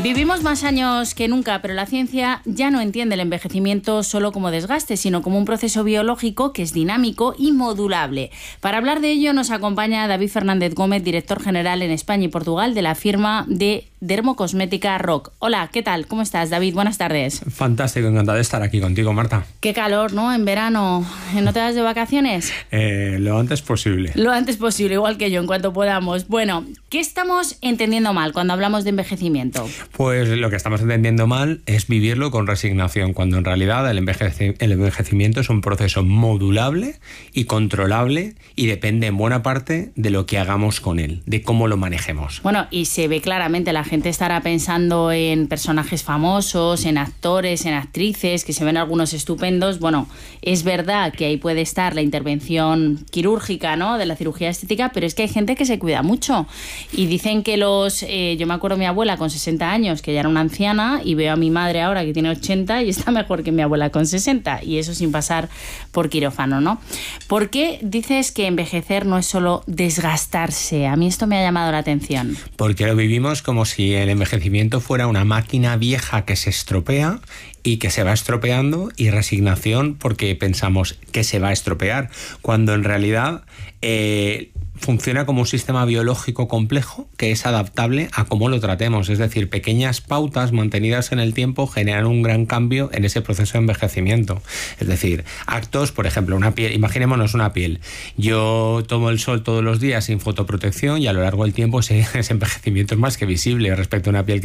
Vivimos más años que nunca, pero la ciencia ya no entiende el envejecimiento solo como desgaste, sino como un proceso biológico que es dinámico y modulable. Para hablar de ello nos acompaña David Fernández Gómez, director general en España y Portugal de la firma de dermocosmética ROC. Hola, ¿qué tal? ¿Cómo estás, David? Buenas tardes. Fantástico, encantado de estar aquí contigo, Marta. Qué calor, ¿no? En verano. ¿No te vas de vacaciones? Lo antes posible. Lo antes posible, igual que yo, en cuanto podamos. Bueno, ¿qué estamos entendiendo mal cuando hablamos de envejecimiento? Pues lo que estamos entendiendo mal es vivirlo con resignación, cuando en realidad el envejecimiento es un proceso modulable y controlable y depende en buena parte de lo que hagamos con él, de cómo lo manejemos. Bueno, y se ve claramente, la gente estará pensando en personajes famosos, en actores, en actrices, que se ven algunos estupendos. Bueno, es verdad que ahí puede estar la intervención quirúrgica, ¿no?, de la cirugía estética, pero es que hay gente que se cuida mucho. Y dicen que yo me acuerdo de mi abuela con 60 años, que ya era una anciana, y veo a mi madre ahora que tiene 80 y está mejor que mi abuela con 60, y eso sin pasar por quirófano, ¿no? ¿Por qué dices que envejecer no es solo desgastarse? A mí esto me ha llamado la atención. Porque lo vivimos como si el envejecimiento fuera una máquina vieja que se estropea y que se va estropeando, y resignación porque pensamos que se va a estropear, cuando en realidad funciona como un sistema biológico complejo que es adaptable a cómo lo tratemos. Es decir, pequeñas pautas mantenidas en el tiempo generan un gran cambio en ese proceso de envejecimiento. Es decir, actos, por ejemplo, una piel, imaginémonos una piel. Yo tomo el sol todos los días sin fotoprotección y a lo largo del tiempo ese envejecimiento es más que visible respecto a una piel que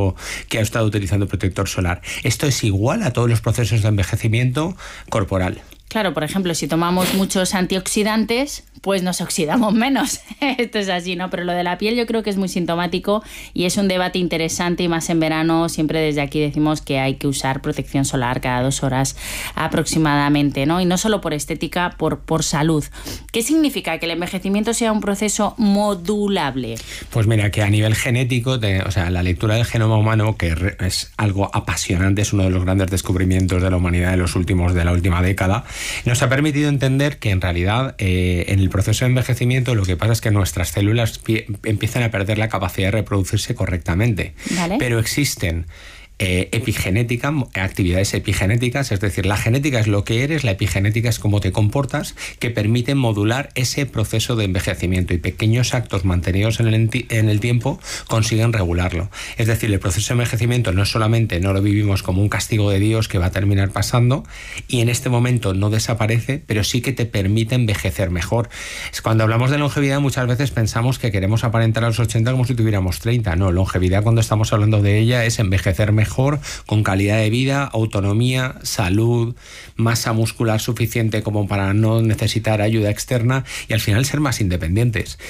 ha estado utilizando protector solar. Esto es igual a todos los procesos de envejecimiento corporal. Claro, por ejemplo, si tomamos muchos antioxidantes, pues nos oxidamos menos. Esto es así, ¿no? Pero lo de la piel yo creo que es muy sintomático y es un debate interesante, y más en verano. Siempre desde aquí decimos que hay que usar protección solar cada 2 horas aproximadamente, ¿no? Y no solo por estética, por salud. ¿Qué significa que el envejecimiento sea un proceso modulable? Pues mira, que a nivel genético, la lectura del genoma humano, que es algo apasionante, es uno de los grandes descubrimientos de la humanidad de la última década, nos ha permitido entender que en realidad en el proceso de envejecimiento lo que pasa es que nuestras células empiezan a perder la capacidad de reproducirse correctamente. ¿Vale? Pero existen epigenética, actividades epigenéticas, es decir, la genética es lo que eres, la epigenética es cómo te comportas, que permiten modular ese proceso de envejecimiento, y pequeños actos mantenidos en el tiempo consiguen regularlo. Es decir, el proceso de envejecimiento no lo vivimos como un castigo de Dios que va a terminar pasando y en este momento no desaparece, pero sí que te permite envejecer mejor. Cuando hablamos de longevidad muchas veces pensamos que queremos aparentar a los 80 como si tuviéramos 30. No, longevidad cuando estamos hablando de ella es envejecer mejor, con calidad de vida, autonomía, salud, masa muscular suficiente como para no necesitar ayuda externa y al final ser más independientes.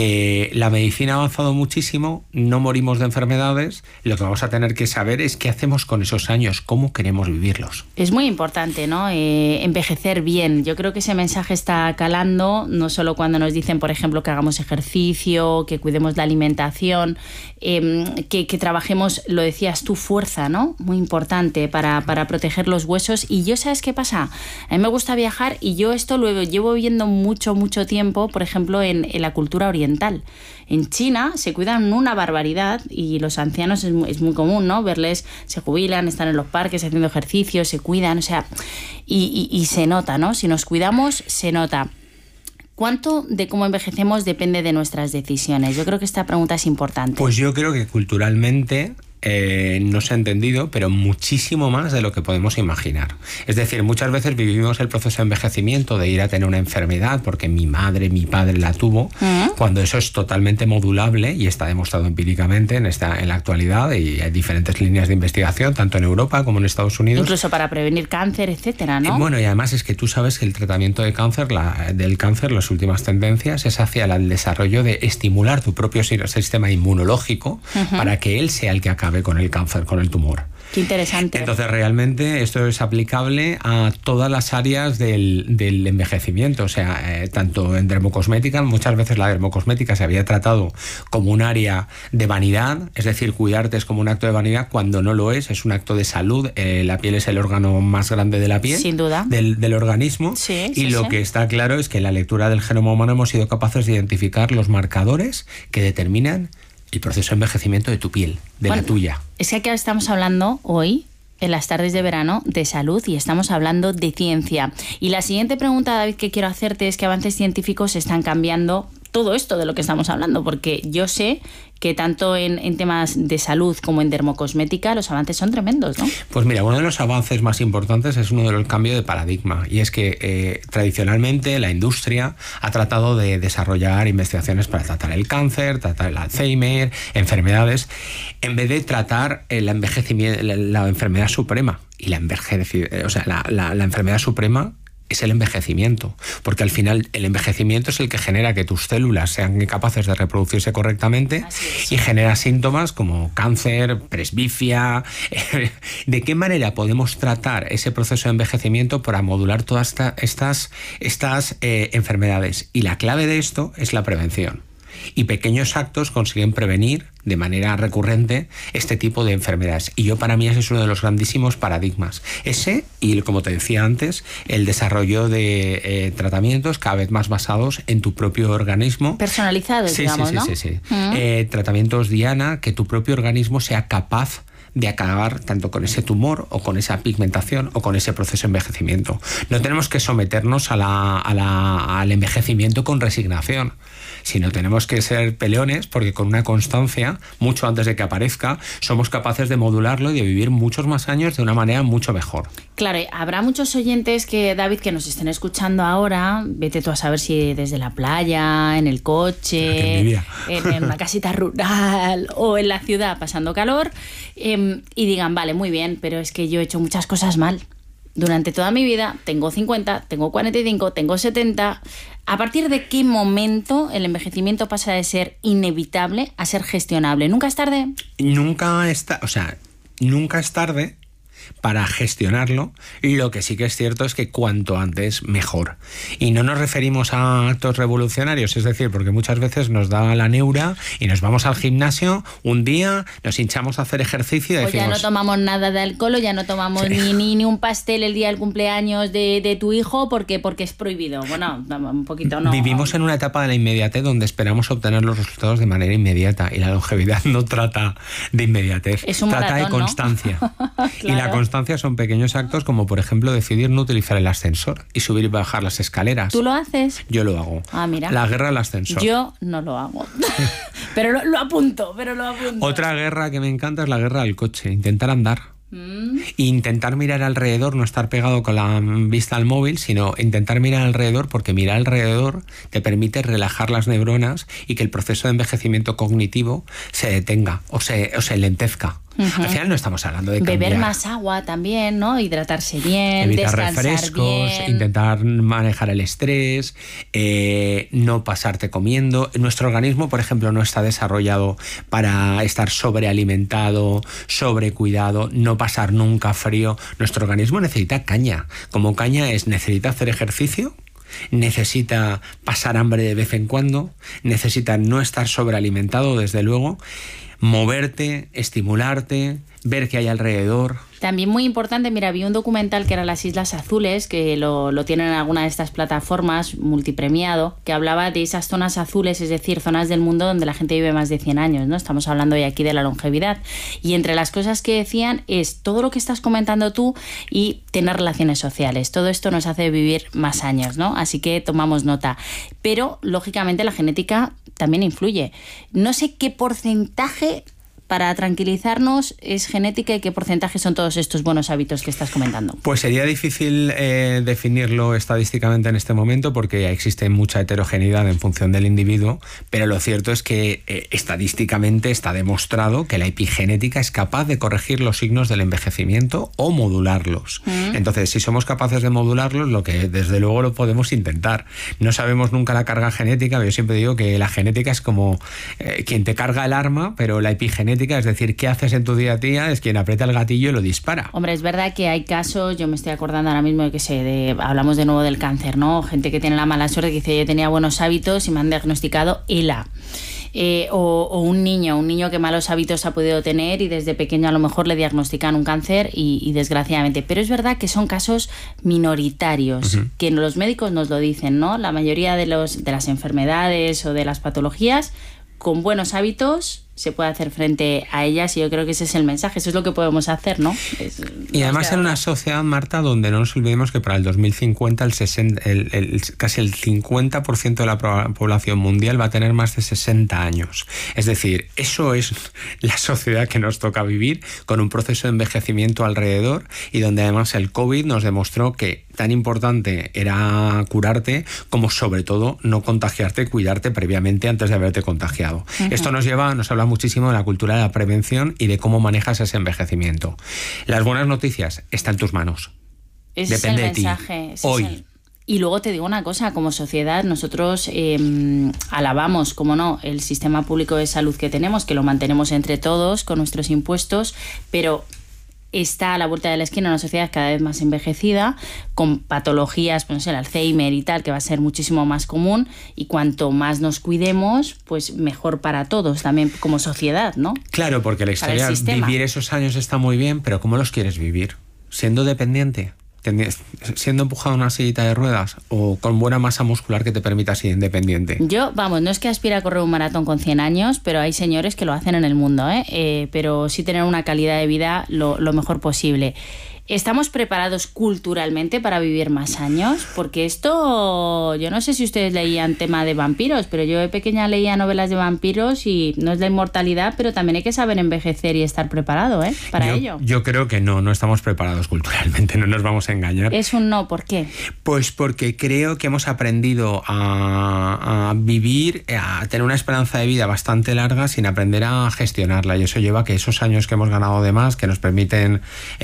La medicina ha avanzado muchísimo, no morimos de enfermedades, lo que vamos a tener que saber es qué hacemos con esos años, cómo queremos vivirlos. Es muy importante, ¿no? Envejecer bien. Yo creo que ese mensaje está calando, no solo cuando nos dicen, por ejemplo, que hagamos ejercicio, que cuidemos la alimentación, que trabajemos, lo decías tú, fuerza, ¿no? Muy importante para proteger los huesos. Y yo, ¿sabes qué pasa? A mí me gusta viajar y yo esto lo llevo viendo mucho tiempo, por ejemplo, en la cultura oriental. En China se cuidan una barbaridad y los ancianos es muy común, ¿no? Verles, se jubilan, están en los parques haciendo ejercicio, se cuidan, y se nota, ¿no? Si nos cuidamos, se nota. ¿Cuánto de cómo envejecemos depende de nuestras decisiones? Yo creo que esta pregunta es importante. Pues yo creo que culturalmente no se ha entendido, pero muchísimo más de lo que podemos imaginar. Es decir, muchas veces vivimos el proceso de envejecimiento de ir a tener una enfermedad porque mi madre, mi padre la tuvo, cuando eso es totalmente modulable y está demostrado empíricamente en la actualidad, y hay diferentes líneas de investigación, tanto en Europa como en Estados Unidos. Incluso para prevenir cáncer, etcétera, ¿no? Bueno, y además es que tú sabes que el tratamiento del cáncer, las últimas tendencias, es hacia el desarrollo de estimular tu propio sistema inmunológico para que él sea el que acabe con el cáncer, con el tumor. Qué interesante. Entonces, realmente esto es aplicable a todas las áreas del envejecimiento. Tanto en dermocosmética, muchas veces la dermocosmética se había tratado como un área de vanidad, es decir, cuidarte es como un acto de vanidad, cuando no lo es un acto de salud. La piel es el órgano más grande de la piel, sin duda, del organismo. Lo que está claro es que en la lectura del genoma humano hemos sido capaces de identificar los marcadores que determinan el proceso de envejecimiento de tu piel, de la tuya. Es que aquí estamos hablando hoy, en las tardes de verano, de salud y estamos hablando de ciencia. Y la siguiente pregunta, David, que quiero hacerte es qué avances científicos están cambiando todo esto de lo que estamos hablando, porque yo sé que tanto en temas de salud como en dermocosmética los avances son tremendos, ¿no? Pues mira, uno de los avances más importantes es uno de los cambios de paradigma, y es que tradicionalmente la industria ha tratado de desarrollar investigaciones para tratar el cáncer, tratar el Alzheimer, enfermedades, en vez de tratar el envejecimiento, la enfermedad suprema. Y la enfermedad suprema es el envejecimiento, porque al final el envejecimiento es el que genera que tus células sean incapaces de reproducirse correctamente y genera síntomas como cáncer, presbicia. ¿De qué manera podemos tratar ese proceso de envejecimiento para modular todas estas enfermedades? Y la clave de esto es la prevención. Y pequeños actos consiguen prevenir de manera recurrente este tipo de enfermedades. Y para mí ese es uno de los grandísimos paradigmas. Ese y, como te decía antes, el desarrollo de tratamientos cada vez más basados en tu propio organismo. Personalizados, digamos, ¿no? Sí. Tratamientos diana, que tu propio organismo sea capaz de acabar tanto con ese tumor o con esa pigmentación o con ese proceso de envejecimiento. No tenemos que someternos al envejecimiento con resignación, sino tenemos que ser peleones, porque con una constancia, mucho antes de que aparezca, somos capaces de modularlo y de vivir muchos más años de una manera mucho mejor. Claro, habrá muchos oyentes David, que nos estén escuchando ahora, vete tú a saber si desde la playa, en el coche, en una casita rural o en la ciudad pasando calor, y digan, vale, muy bien, pero es que yo he hecho muchas cosas mal. Durante toda mi vida, tengo 50, tengo 45, tengo 70. ¿A partir de qué momento el envejecimiento pasa de ser inevitable a ser gestionable? ¿Nunca es tarde? Nunca es tarde para gestionarlo. Lo que sí que es cierto es que cuanto antes mejor. Y no nos referimos a actos revolucionarios, es decir, porque muchas veces nos da la neura y nos vamos al gimnasio un día, nos hinchamos a hacer ejercicio y decimos... ya no tomamos nada de alcohol, ya no tomamos ni un pastel el día del cumpleaños de tu hijo porque es prohibido. Bueno, un poquito no. Vivimos en una etapa de la inmediatez donde esperamos obtener los resultados de manera inmediata, y la longevidad no trata de inmediatez, es un trata maratón, de constancia. ¿no? Y la constancia son pequeños actos como, por ejemplo, decidir no utilizar el ascensor y subir y bajar las escaleras. ¿Tú lo haces? Yo lo hago. Ah, mira. La guerra al ascensor. Yo no lo hago. pero lo apunto. Otra guerra que me encanta es la guerra al coche. Intentar andar. Intentar mirar alrededor, no estar pegado con la vista al móvil, sino intentar mirar alrededor, porque mirar alrededor te permite relajar las neuronas y que el proceso de envejecimiento cognitivo se detenga o se lentezca. Al final no estamos hablando de cambiar. Beber más agua también, ¿no? Hidratarse bien, evitar descansar refrescos, bien. intentar manejar el estrés, no pasarte comiendo. Nuestro organismo, por ejemplo, no está desarrollado para estar sobrealimentado, sobrecuidado, no pasar nunca frío. Nuestro organismo necesita caña. Como caña necesita hacer ejercicio, necesita pasar hambre de vez en cuando, necesita no estar sobrealimentado, desde luego, moverte, estimularte, ver qué hay alrededor. También muy importante, mira, vi un documental que era Las Islas Azules, que lo tienen en alguna de estas plataformas, multipremiado, que hablaba de esas zonas azules, es decir, zonas del mundo donde la gente vive más de 100 años, ¿no? Estamos hablando hoy aquí de la longevidad. Y entre las cosas que decían es todo lo que estás comentando tú y tener relaciones sociales. Todo esto nos hace vivir más años, ¿no? Así que tomamos nota. Pero, lógicamente, la genética también influye. No sé qué porcentaje, para tranquilizarnos, es genética y qué porcentaje son todos estos buenos hábitos que estás comentando. Pues sería difícil definirlo estadísticamente en este momento, porque existe mucha heterogeneidad en función del individuo, pero lo cierto es que estadísticamente está demostrado que la epigenética es capaz de corregir los signos del envejecimiento o modularlos. Entonces, si somos capaces de modularlos, lo que desde luego lo podemos intentar. No sabemos nunca la carga genética, pero yo siempre digo que la genética es como quien te carga el arma, pero la epigenética, es decir, qué haces en tu día a día, es quien aprieta el gatillo y lo dispara. Hombre, es verdad que hay casos, yo me estoy acordando ahora mismo hablamos de nuevo del cáncer, ¿no? Gente que tiene la mala suerte, que dice, yo tenía buenos hábitos y me han diagnosticado ELA. O un niño que malos hábitos ha podido tener y desde pequeño a lo mejor le diagnostican un cáncer y desgraciadamente. Pero es verdad que son casos minoritarios, que los médicos nos lo dicen, ¿no? La mayoría de las enfermedades o de las patologías, con buenos hábitos se puede hacer frente a ellas, y yo creo que ese es el mensaje, eso es lo que podemos hacer, ¿no? Y además en una sociedad, Marta, donde no nos olvidemos que para el 2050 casi el 50% de la población mundial va a tener más de 60 años. Es decir, eso es la sociedad que nos toca vivir, con un proceso de envejecimiento alrededor, y donde además el COVID nos demostró que tan importante era curarte como sobre todo no contagiarte, cuidarte previamente antes de haberte contagiado. Esto nos habla muchísimo de la cultura de la prevención y de cómo manejas ese envejecimiento. Las buenas noticias, está en tus manos. Ese Depende es el mensaje, de ti. Hoy. Y luego te digo una cosa, como sociedad nosotros alabamos, como no, el sistema público de salud que tenemos, que lo mantenemos entre todos con nuestros impuestos, pero está a la vuelta de la esquina una sociedad cada vez más envejecida, con patologías, pues no sé, el Alzheimer y tal, que va a ser muchísimo más común, y cuanto más nos cuidemos, pues mejor para todos, también como sociedad, ¿no? Claro, porque la historia, vivir esos años está muy bien, pero ¿cómo los quieres vivir? ¿Siendo dependiente? ¿Siendo empujado en una sillita de ruedas? ¿O con buena masa muscular que te permita ser independiente? Yo, vamos, no es que aspire a correr un maratón con 100 años, pero hay señores que lo hacen en el mundo, pero sí tener una calidad de vida lo mejor posible. ¿Estamos preparados culturalmente para vivir más años? Porque esto, yo no sé si ustedes leían tema de vampiros, pero yo de pequeña leía novelas de vampiros, y no es la inmortalidad, pero también hay que saber envejecer y estar preparado para ello. Yo creo que no estamos preparados culturalmente, no nos vamos a engañar. Es un no, ¿por qué? Pues porque creo que hemos aprendido a vivir, a tener una esperanza de vida bastante larga sin aprender a gestionarla, y eso lleva a que esos años que hemos ganado de más, que nos permiten...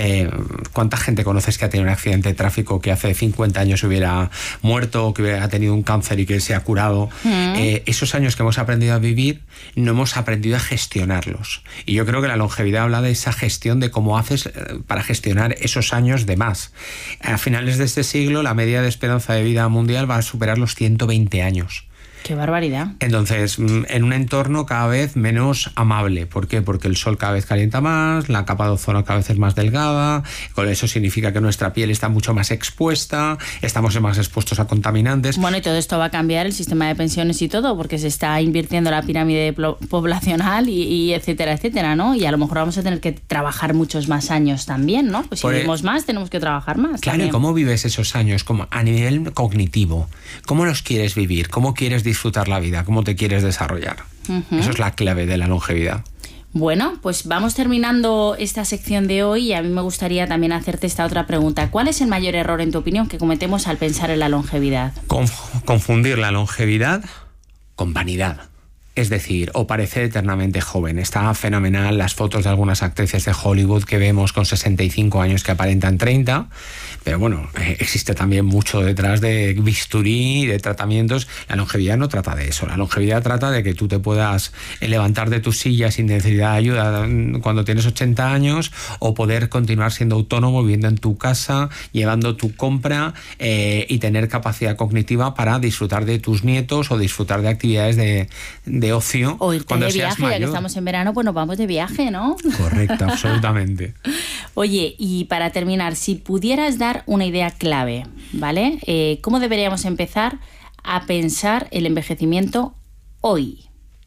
¿Cuánta gente conoces que ha tenido un accidente de tráfico que hace 50 años hubiera muerto, o que hubiera tenido un cáncer y que se ha curado? Esos años que hemos aprendido a vivir, no hemos aprendido a gestionarlos. Y yo creo que la longevidad habla de esa gestión, de cómo haces para gestionar esos años de más. A finales de este siglo, la media de esperanza de vida mundial va a superar los 120 años. ¡Qué barbaridad! Entonces, en un entorno cada vez menos amable. ¿Por qué? Porque el sol cada vez calienta más, la capa de ozono cada vez es más delgada, con eso significa que nuestra piel está mucho más expuesta, estamos más expuestos a contaminantes. Bueno, y todo esto va a cambiar el sistema de pensiones y todo, porque se está invirtiendo la pirámide poblacional y etcétera, etcétera, ¿no? Y a lo mejor vamos a tener que trabajar muchos más años también, ¿no? Pues si vivimos más, tenemos que trabajar más. Claro, también. ¿Y cómo vives esos años? Como a nivel cognitivo, ¿cómo los quieres vivir? ¿Cómo quieres disfrutar la vida? ¿Cómo te quieres desarrollar? Eso es la clave de la longevidad. Bueno, pues vamos terminando esta sección de hoy, y a mí me gustaría también hacerte esta otra pregunta. ¿Cuál es el mayor error, en tu opinión, que cometemos al pensar en la longevidad? Confundir la longevidad con vanidad. Es decir, o parecer eternamente joven. Está fenomenal las fotos de algunas actrices de Hollywood que vemos con 65 años que aparentan 30, pero bueno, existe también mucho detrás de bisturí, de tratamientos. La longevidad no trata de eso. La longevidad trata de que tú te puedas levantar de tu silla sin necesidad de ayuda cuando tienes 80 años, o poder continuar siendo autónomo, viviendo en tu casa, llevando tu compra, y tener capacidad cognitiva para disfrutar de tus nietos o disfrutar de actividades de ocio. O irte cuando de seas viaje, mayor. ya que estamos en verano, pues nos vamos de viaje, ¿no? Correcto, absolutamente. Oye, y para terminar, si pudieras dar una idea clave, ¿vale? ¿Cómo deberíamos empezar a pensar el envejecimiento hoy?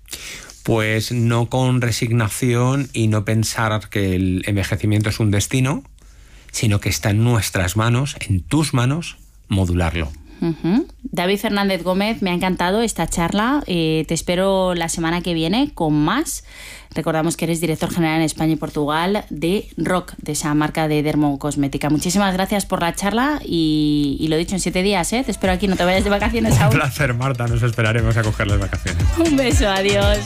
Pues no con resignación y no pensar que el envejecimiento es un destino, sino que está en nuestras manos, en tus manos, modularlo. David Fernández Gómez, me ha encantado esta charla. Te espero la semana que viene con más. Recordamos que eres director general en España y Portugal de ROC, de esa marca de dermocosmética. Muchísimas gracias por la charla y lo dicho, en 7 días, Te espero aquí, no te vayas de vacaciones aún. Un placer, Marta, nos esperaremos a coger las vacaciones. Un beso, adiós.